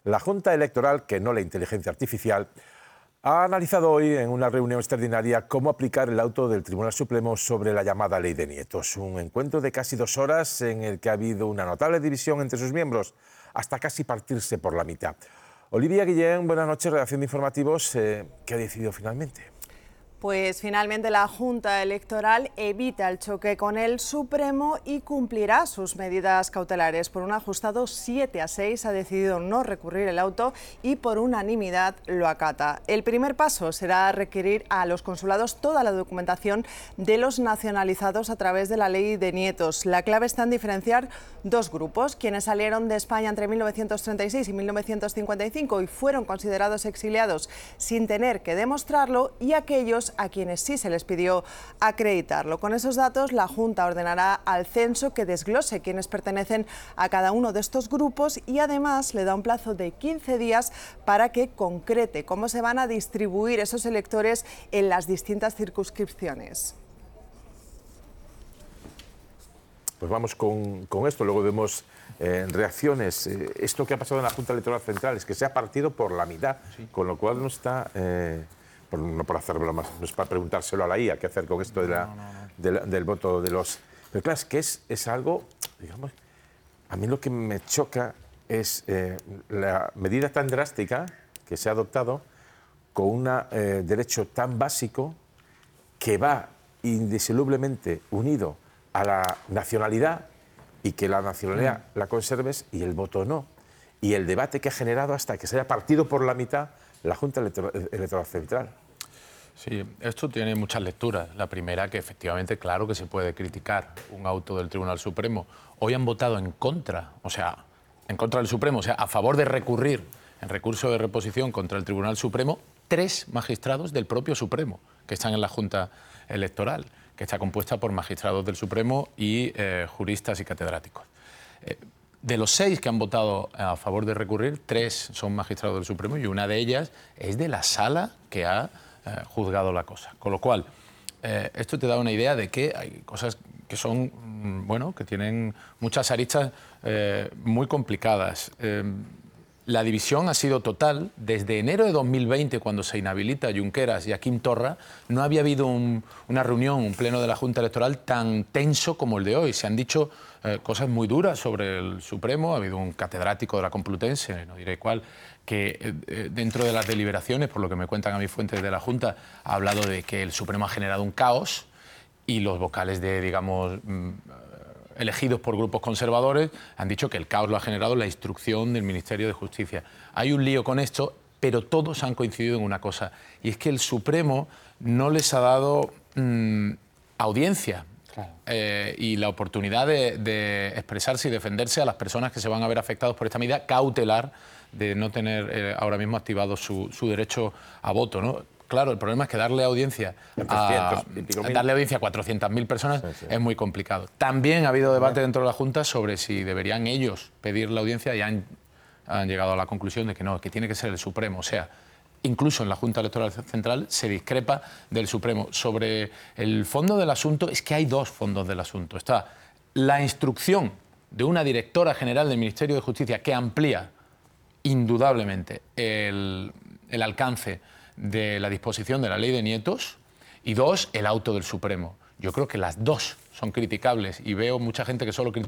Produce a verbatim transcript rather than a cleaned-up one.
La Junta Electoral, que no la inteligencia artificial, ha analizado hoy en una reunión extraordinaria cómo aplicar el auto del Tribunal Supremo sobre la llamada Ley de Nietos. Un encuentro de casi dos horas en el que ha habido una notable división entre sus miembros, hasta casi partirse por la mitad. Olivia Guillén, buenas noches, redacción de informativos. Eh, ¿Qué ha decidido finalmente? Pues finalmente la Junta Electoral evita el choque con el Supremo y cumplirá sus medidas cautelares. Por un ajustado siete a seis ha decidido no recurrir el auto y por unanimidad lo acata. El primer paso será requerir a los consulados toda la documentación de los nacionalizados a través de la Ley de Nietos. La clave está en diferenciar dos grupos: quienes salieron de España entre mil novecientos treinta y seis y mil novecientos cincuenta y cinco y fueron considerados exiliados sin tener que demostrarlo, y aquellos a quienes sí se les pidió acreditarlo. Con esos datos, la Junta ordenará al censo que desglose quienes pertenecen a cada uno de estos grupos y además le da un plazo de quince días para que concrete cómo se van a distribuir esos electores en las distintas circunscripciones. Pues vamos con, con esto, luego vemos eh, reacciones. Eh, esto que ha pasado en la Junta Electoral Central es que se ha partido por la mitad, sí. Con lo cual no está... Eh, por, no por hacer bromas, no es para preguntárselo a la I A qué hacer con esto de la, no, no, no. De la, del voto de los... Pero claro, es que es, es algo, digamos, a mí lo que me choca es eh, la medida tan drástica que se ha adoptado con un eh, derecho tan básico que va indisolublemente unido a la nacionalidad, y que la nacionalidad mm. la conserves y el voto no. Y el debate que ha generado hasta que se haya partido por la mitad la Junta Electoral, Electoral Central. Sí, esto tiene muchas lecturas. La primera, que efectivamente, claro que se puede criticar un auto del Tribunal Supremo. Hoy han votado en contra, o sea, en contra del Supremo, o sea, a favor de recurrir en recurso de reposición contra el Tribunal Supremo, tres magistrados del propio Supremo que están en la Junta Electoral, que está compuesta por magistrados del Supremo y eh, juristas y catedráticos. Eh, de los seis que han votado a favor de recurrir, tres son magistrados del Supremo y una de ellas es de la sala que ha eh, juzgado la cosa. Con lo cual, eh, esto te da una idea de que hay cosas que son, bueno, que tienen muchas aristas eh, muy complicadas. Eh, La división ha sido total. Desde enero de dos mil veinte, cuando se inhabilita a Junqueras y a Quim Torra, no había habido un, una reunión, un pleno de la Junta Electoral tan tenso como el de hoy. Se han dicho eh, cosas muy duras sobre el Supremo. Ha habido un catedrático de la Complutense, no diré cuál, que eh, dentro de las deliberaciones, por lo que me cuentan a mis fuentes de la Junta, ha hablado de que el Supremo ha generado un caos y los vocales de, digamos... Mmm, elegidos por grupos conservadores, han dicho que el caos lo ha generado la instrucción del Ministerio de Justicia. Hay un lío con esto, pero todos han coincidido en una cosa, y es que el Supremo no les ha dado mmm, audiencia claro. eh, y la oportunidad de, de expresarse y defenderse a las personas que se van a ver afectados por esta medida cautelar de no tener eh, ahora mismo activado su, su derecho a voto, ¿no? Claro, el problema es que darle audiencia a, darle audiencia a cuatrocientas mil personas sí, sí. es muy complicado. También ha habido debate dentro de la Junta sobre si deberían ellos pedir la audiencia y han, han llegado a la conclusión de que no, que tiene que ser el Supremo. O sea, incluso en la Junta Electoral Central se discrepa del Supremo. Sobre el fondo del asunto, es que hay dos fondos del asunto. Está la instrucción de una directora general del Ministerio de Justicia que amplía indudablemente el, el alcance de la disposición de la Ley de Nietos, y dos, el auto del Supremo. Yo creo que las dos son criticables y veo mucha gente que solo critica